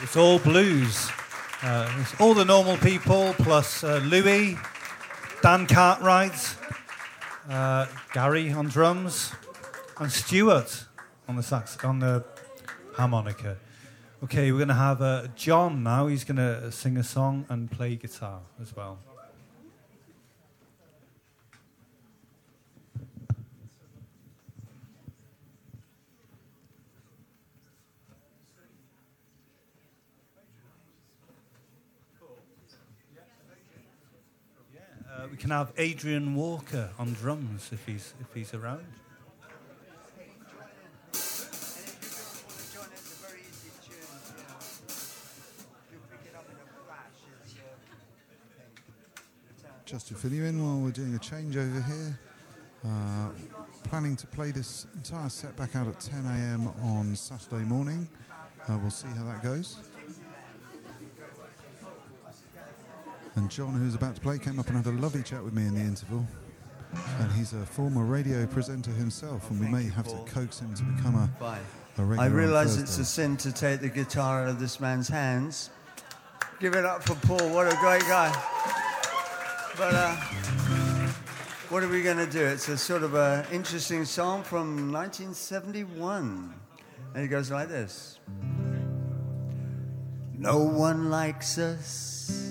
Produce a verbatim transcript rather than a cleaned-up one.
It's all blues. Uh, it's all the normal people plus uh, Louis, Dan Cartwright, uh, Gary on drums, and Stuart on the sax on the harmonica. Okay, we're going to have uh, John now. He's going to sing a song and play guitar as well. Uh, we can have Adrian Walker on drums if he's if he's around. Just to fill you in while we're doing a changeover here, uh, planning to play this entire set back out at ten a.m. on Saturday morning. Uh, we'll see how that goes. And John, who's about to play, came up and had a lovely chat with me in the interval. And he's a former radio presenter himself, and we may have to coax him to become a, a regular. I realise on it's a sin to take the guitar out of this man's hands. Give it up for Paul. What a great guy. But uh, what are we going to do? It's a sort of an interesting song from nineteen seventy-one. And it goes like this. No one likes us.